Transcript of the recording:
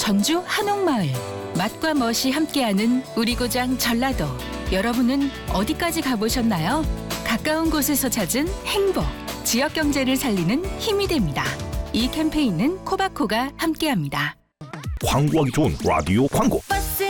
전주 한옥마을. 맛과 멋이 함께하는 우리 고장 전라도. 여러분은 어디까지 가보셨나요? 가까운 곳에서 찾은 행복. 지역 경제를 살리는 힘이 됩니다. 이 캠페인은 코바코가 함께합니다. 광고하기 좋은 라디오 광고. 버스